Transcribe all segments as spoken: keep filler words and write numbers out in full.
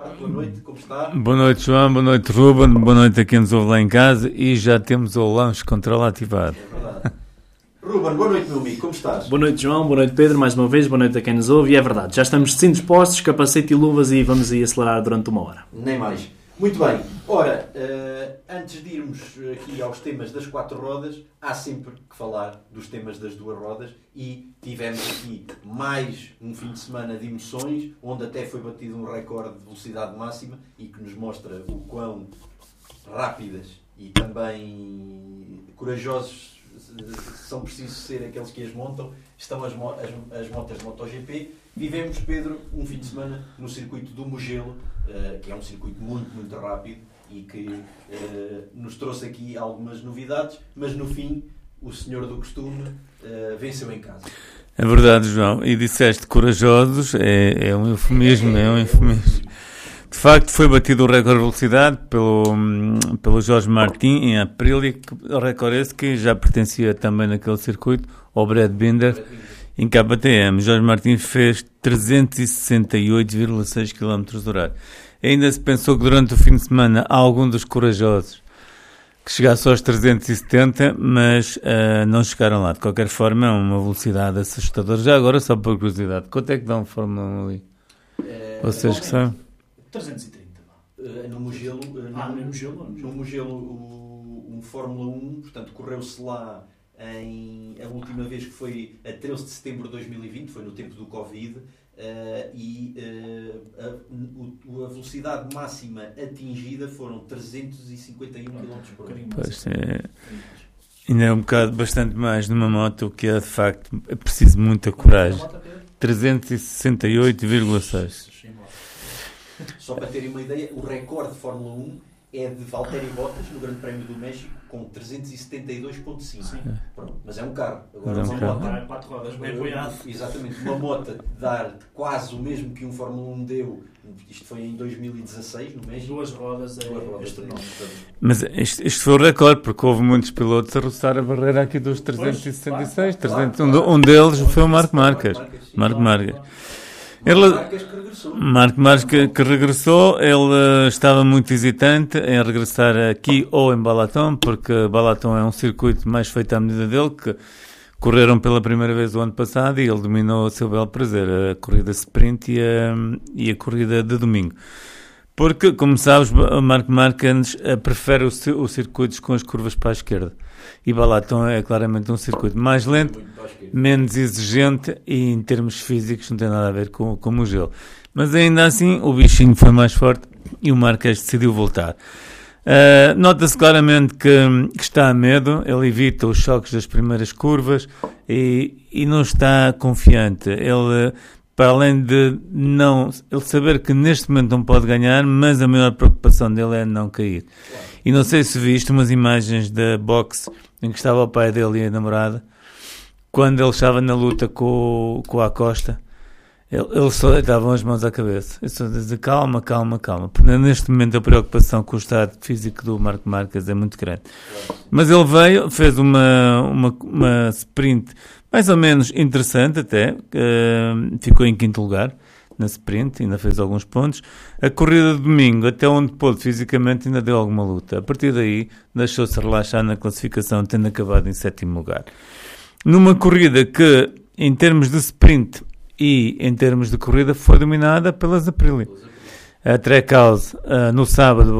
Boa noite, como está? Boa noite, João, boa noite, Ruben, boa noite a quem nos ouve lá em casa e já temos o launch control ativado. É verdade. Ruben, boa noite, meu amigo, como estás? Boa noite, João, boa noite, Pedro, mais uma vez, boa noite a quem nos ouve, e é verdade, já estamos sim dispostos, capacete e luvas e vamos aí acelerar durante uma hora. Nem mais. Muito bem. Ora, uh, antes de irmos aqui aos temas das quatro rodas, há sempre que falar dos temas das duas rodas e tivemos aqui mais um fim de semana de emoções, onde até foi batido um recorde de velocidade máxima e que nos mostra o quão rápidas e também corajosos são precisos ser aqueles que as montam, estão as, mo- as, as motas de MotoGP. Vivemos, Pedro, um fim de semana no circuito do Mugello, uh, que é um circuito muito, muito rápido e que uh, nos trouxe aqui algumas novidades, mas no fim, o senhor do costume uh, venceu em casa. É verdade, João, e disseste corajosos, é, é um eufemismo, é um eufemismo. De facto, foi batido o recorde de velocidade pelo, pelo Jorge Martin em Aprilia, o recorde esse que já pertencia também naquele circuito, ao Brad Binder, em K T M. Jorge Martin fez trezentos e sessenta e oito vírgula seis quilómetros por hora. Ainda se pensou que durante o fim de semana há algum dos corajosos que chegasse aos trezentos e setenta, mas uh, não chegaram lá. De qualquer forma, é uma velocidade assustadora. Já agora, só por curiosidade, quanto é que dá um Fórmula um ali? É, Vocês que sabem? trezentos e trinta. Uh, no Mugello, uh, Ah, no, no Mugello? no Mugello o, um Fórmula um, portanto, correu-se lá em, a última vez que foi a treze de setembro de dois mil e vinte, foi no tempo do Covid, uh, e uh, a, o, a velocidade máxima atingida foram trezentos e cinquenta e um quilómetros por hora. Pois é, ainda é um bocado bastante mais numa moto, que é de facto, é preciso muita coragem. trezentos e sessenta e oito vírgula seis. Só para terem uma ideia, o recorde de Fórmula um é de Valtteri Bottas no Grande Prémio do México com trezentos e setenta e dois vírgula cinco. Pronto, mas é um carro. Agora, Mas é um uma carro. moto, Quatro rodas, bem apoiado. exatamente, uma moto dar quase o mesmo que um Fórmula um deu, isto foi em dois mil e dezasseis no México. Duas rodas é Duas rodas, astronómico. Mas este, este foi o recorde, porque houve muitos pilotos a roçar a barreira aqui dos trezentos e sessenta e seis. Claro, trezentos, claro, um, claro. um deles foi o Marco Marques. Marco Marques. Ele, Marques que regressou. Marco Marques que, que regressou, ele uh, estava muito hesitante em regressar aqui ou em Balaton, porque Balaton é um circuito mais feito à medida dele, que correram pela primeira vez o ano passado e ele dominou a seu belo prazer, a corrida sprint e a, e a corrida de domingo. Porque, como sabes, o Marco Marques uh, prefere os circuitos com as curvas para a esquerda. E Balaton é claramente um circuito mais lento, menos exigente e em termos físicos não tem nada a ver com, com o Mugello. Mas ainda assim o bichinho foi mais forte e o Marques decidiu voltar. Uh, nota-se claramente que, que está a medo, ele evita os choques das primeiras curvas e, e não está confiante. Ele, para além de não, ele saber que neste momento não pode ganhar, mas a maior preocupação dele é não cair. E não sei se viste umas imagens da boxe em que estava o pai dele e a namorada, quando ele estava na luta com, com a Acosta, ele, eles só deitavam as mãos à cabeça. Eu só dizia, calma, calma, calma. Porque neste momento a preocupação com o estado físico do Marco Marques é muito grande. Mas ele veio, fez uma, uma, uma sprint mais ou menos interessante até, uh, ficou em quinto lugar na sprint, ainda fez alguns pontos. A corrida de domingo, até onde pôde fisicamente, ainda deu alguma luta. A partir daí, deixou-se relaxar na classificação, tendo acabado em sétimo lugar. Numa corrida que, em termos de sprint e em termos de corrida, foi dominada pelas Aprilia. A Trackhouse, uh, no sábado,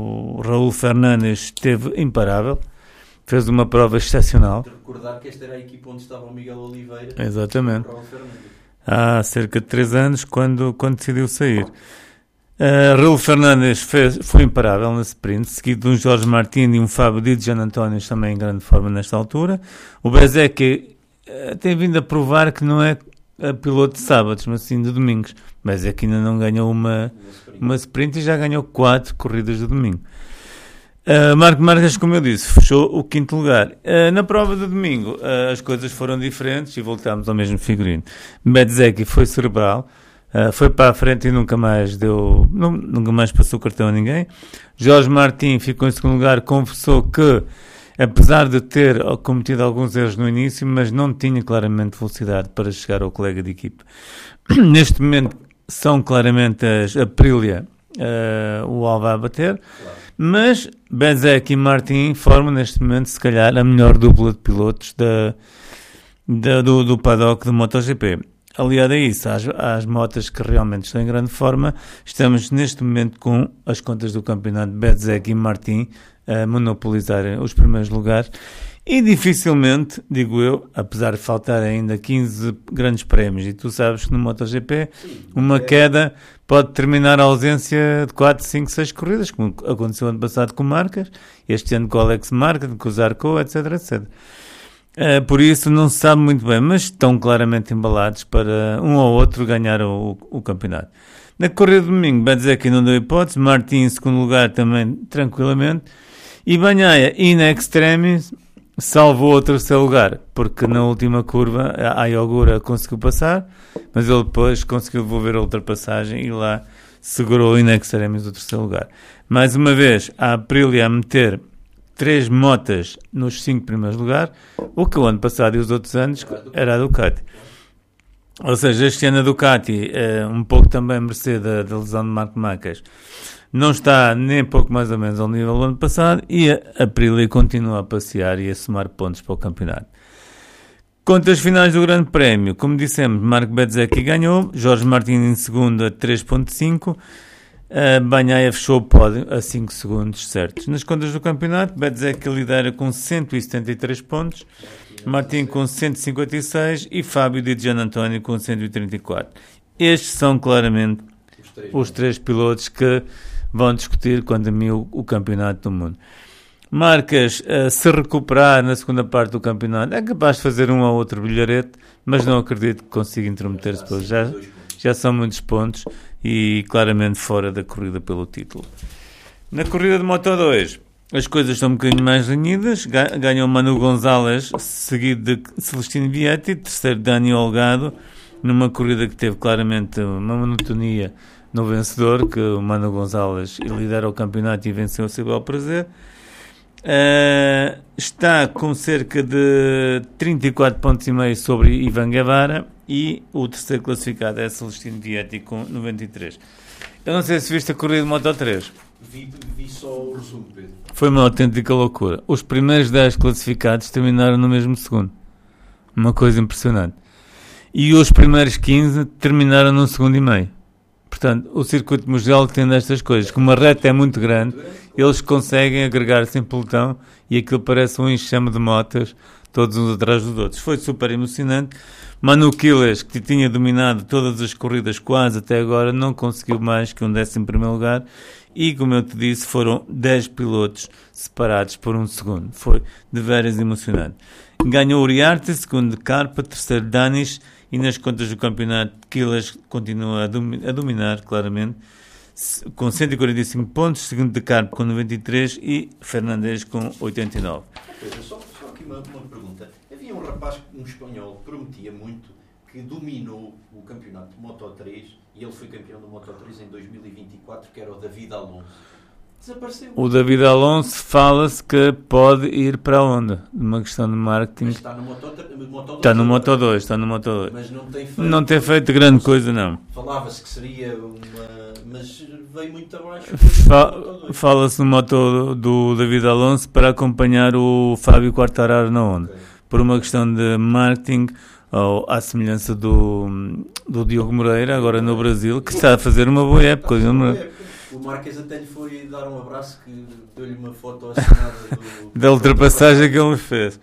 o Raul Fernandes esteve imparável. Fez uma prova excepcional. De recordar que esta era a equipa onde estava o Miguel Oliveira. Exatamente. E o Raul Fernandes. Há cerca de três anos, quando, quando decidiu sair. Uh, Raul Fernandes fez, foi imparável na sprint, seguido de um Jorge Martin e um Fábio Di Gian António também em grande forma nesta altura. O Bezzecchi uh, tem vindo a provar que não é uh, piloto de sábados, mas sim de domingos. Bezzecchi ainda não ganhou uma, uma sprint e já ganhou quatro corridas de domingo. Uh, Marco Marques, como eu disse, fechou o quinto lugar. Uh, na prova de domingo, uh, as coisas foram diferentes e voltámos ao mesmo figurino. Bezzecchi foi cerebral, uh, foi para a frente e nunca mais deu, não, nunca mais passou o cartão a ninguém. Jorge Martin ficou em segundo lugar, confessou que, apesar de ter cometido alguns erros no início, mas não tinha claramente velocidade para chegar ao colega de equipe. Neste momento, são claramente as Aprilia uh, o Alva a bater. Claro. Mas Bezzecchi e Martin formam neste momento, se calhar, a melhor dupla de pilotos da, da, do, do paddock do MotoGP. Aliado a isso, às, às motas que realmente estão em grande forma, estamos neste momento com as contas do campeonato Bezzecchi e Martin a monopolizarem os primeiros lugares e dificilmente, digo eu, apesar de faltar ainda quinze grandes prémios, e tu sabes que no MotoGP uma queda pode terminar a ausência de quatro, cinco, seis corridas, como aconteceu ano passado com Marcas, este ano com o Alex Marquez, com o Zarco, etc, etcétera. Uh, por isso não se sabe muito bem, mas estão claramente embalados para um ou outro ganhar o, o campeonato. Na corrida de domingo, Bezzecchi não deu hipótese, Martin em segundo lugar também tranquilamente, e Bagnaia in extremis salvou o terceiro lugar, porque na última curva a Ayogura conseguiu passar, mas ele depois conseguiu devolver a ultrapassagem e lá segurou in extremis o terceiro lugar. Mais uma vez, a Aprilia a meter três motas nos cinco primeiros lugares, o que o ano passado e os outros anos era a Ducati. Ou seja, este ano a Ducati, é um pouco também a mercê da, da lesão de Marc Marquez, não está nem pouco mais ou menos ao nível do ano passado e a Aprilia continua a passear e a somar pontos para o campeonato. Contas finais do Grande Prémio, como dissemos, Marco Bezzecchi ganhou, Jorge Martin em segundo a três ponto cinco, a Bagnaia fechou o pódio a cinco segundos certos. Nas contas do campeonato, Bezzecchi lidera com cento e setenta e três pontos, Martin com cento e cinquenta e seis e Fábio Di Gianantonio com cento e trinta e quatro. Estes são claramente os três, os três pilotos que vão discutir, quanto a mim, o, o campeonato do mundo. Marcas, uh, se recuperar na segunda parte do campeonato, é capaz de fazer um ou outro bilharete, mas não acredito que consiga intrometer-se. Já, já, já são muitos pontos e claramente fora da corrida pelo título. Na corrida de Moto dois, as coisas estão um bocadinho mais renhidas. Ganhou Manu Gonzalez, seguido de Celestino Vietti, terceiro Dani Olgado, numa corrida que teve claramente uma monotonia no vencedor, que o Manu Gonzalez lidera o campeonato e venceu o seu bel prazer. Uh, está com cerca de trinta e quatro pontos e meio sobre Ivan Guevara e o terceiro classificado é Celestino Vietti com noventa e três. Eu não sei se viste a corrida de Moto três. Vi, vi só o resumo, Pedro. Foi uma autêntica loucura. Os primeiros dez classificados terminaram no mesmo segundo. Uma coisa impressionante. E os primeiros quinze terminaram num segundo e meio. Portanto, o circuito de Mugello tem destas coisas. Como a reta é muito grande, eles conseguem agregar-se em pelotão e aquilo parece um enxame de motas, todos uns atrás dos outros. Foi super emocionante. Manu Quiles, que tinha dominado todas as corridas quase até agora, não conseguiu mais que um décimo primeiro lugar. E, como eu te disse, foram dez pilotos separados por um segundo. Foi de veras emocionante. Ganhou Uriarte, segundo de Carpa, terceiro Danis, e nas contas do campeonato, Quiles continua a, domi- a dominar, claramente, com cento e quarenta e cinco pontos, segundo de Carpa com noventa e três e Fernandes com oitenta e nove. Pedro, só, só aqui uma, uma pergunta. Havia um rapaz, um espanhol, que prometia muito, que dominou o campeonato de Moto três, e ele foi campeão do Moto três em dois mil e vinte e quatro, que era o David Alonso. Desapareceu. O David Alonso fala-se que pode ir para a Honda, uma questão de marketing. Mas está no Moto, Moto dois. Está no Moto dois, está no Moto dois. Mas não tem feito, não tem feito grande coisa, não. Falava-se que seria uma... mas veio muito abaixo. Fa- Fala-se no Moto do David Alonso para acompanhar o Fábio Quartararo na Honda. Okay. Por uma questão de marketing, ou à semelhança do, do Diogo Moreira, agora no Brasil, que está a fazer uma boa época. O Marques até lhe foi dar um abraço, que deu-lhe uma foto assinada do... da ultrapassagem que ele fez.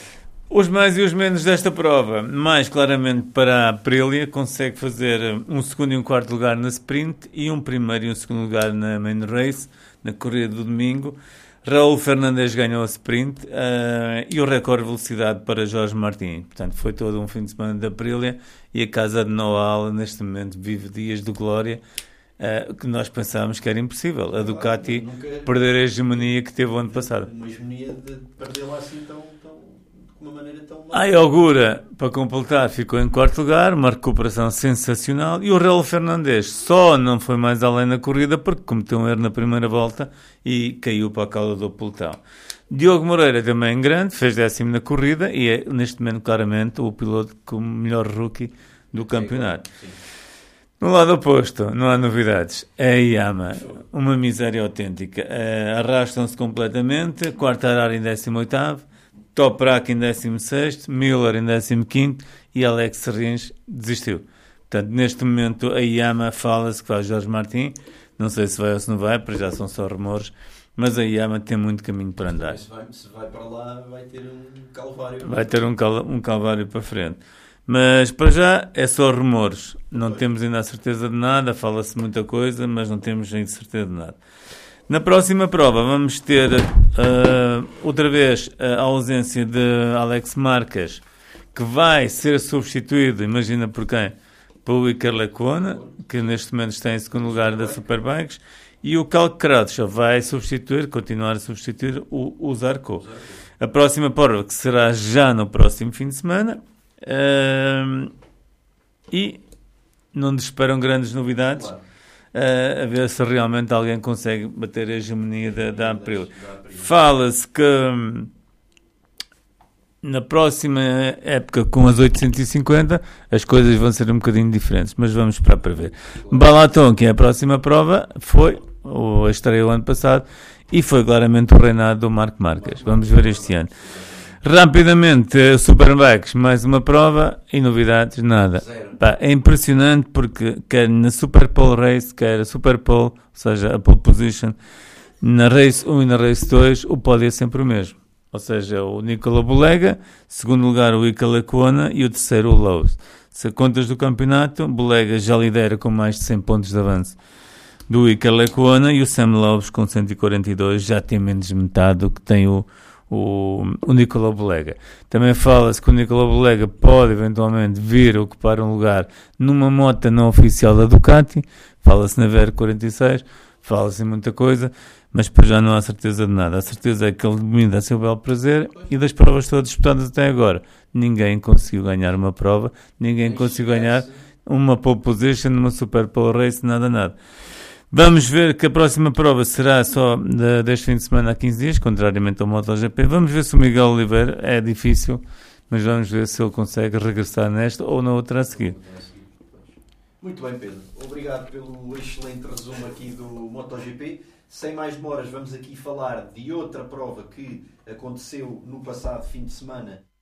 Os mais e os menos desta prova, mais claramente para a Aprilia, consegue fazer um segundo e um quarto lugar na sprint e um primeiro e um segundo lugar na main race, na corrida do domingo. Raul Fernandes ganhou a sprint uh, e o recorde de velocidade para Jorge Martin. Portanto, foi todo um fim de semana da Aprilia e a casa de Noal, neste momento, vive dias de glória. Uh, que nós pensávamos que era impossível. A Ducati claro, nunca... perder a hegemonia que teve o ano passado. Uma hegemonia de perdê-la assim tão, tão, de uma maneira tão... A Ayogura, para completar, ficou em quarto lugar, uma recuperação sensacional, e o Raul Fernandes só não foi mais além na corrida porque cometeu um erro na primeira volta e caiu para a cauda do pelotão. Diogo Moreira também grande, fez décimo na corrida e é neste momento claramente o piloto com o melhor rookie do campeonato. Sim, sim. No lado oposto, não há novidades. É a Yamaha, uma miséria autêntica. Uh, arrastam-se completamente. Quartararo em décimo oitavo, Toprak em décimo sexto, Miller em décimo quinto e Alex Rins desistiu. Portanto, neste momento, a Yamaha fala-se que vai o Jorge Martin. Não sei se vai ou se não vai, porque já são só rumores. Mas a Yamaha tem muito caminho para andar. Se vai, se vai para lá, vai ter um calvário. Vai ter um, cal, um calvário para frente. Mas para já é só rumores. Não pois. Temos ainda a certeza de nada. Fala-se muita coisa, mas não temos ainda certeza de nada. Na próxima prova vamos ter uh, outra vez a ausência de Alex Marques, que vai ser substituído, imagina por quem? Pelo Iker Lecuona, que neste momento está em segundo lugar da Superbikes, e o Cal Crutchlow vai substituir, continuar a substituir o, o Zarco. A próxima prova, que será já no próximo fim de semana, uh, e não nos esperam grandes novidades, uh, a ver se realmente alguém consegue bater a hegemonia da, da Aprilia. Fala-se que hum, na próxima época, com as oitocentos e cinquenta, as coisas vão ser um bocadinho diferentes, mas vamos esperar para ver. Balaton, que é a próxima prova, foi a estreia o ano passado e foi claramente o reinado do Marc Marques. Vamos ver este ano. Rapidamente, Superbikes, mais uma prova e novidades, nada. Pá, é impressionante porque quer na Super Pole Race, quer a Super Pole, ou seja, a pole position, na Race um e na Race dois, o pódio é sempre o mesmo. Ou seja, o Nicola Bulega, segundo lugar o Iker Lecuona e o terceiro o Lowe's. Se contas do campeonato, Bulega já lidera com mais de cem pontos de avanço do Iker Lecuona e o Sam Lowe's com cento e quarenta e dois já tem menos de metade do que tem o, o, o Nicola Bulega. Também fala-se que o Nicola Bulega pode eventualmente vir a ocupar um lugar numa moto não oficial da Ducati, fala-se na V R quarenta e seis, fala-se em muita coisa, mas para já não há certeza de nada. A certeza é que ele domina a seu belo prazer e das provas todas disputadas até agora, ninguém conseguiu ganhar uma prova, ninguém conseguiu ganhar uma pole position numa Super Pole Race, nada, nada. Vamos ver que a próxima prova será só de, deste fim de semana a quinze dias, contrariamente ao MotoGP. Vamos ver se o Miguel Oliveira é difícil, mas vamos ver se ele consegue regressar nesta ou na outra a seguir. Muito bem, Pedro. Obrigado pelo excelente resumo aqui do MotoGP. Sem mais demoras, vamos aqui falar de outra prova que aconteceu no passado fim de semana.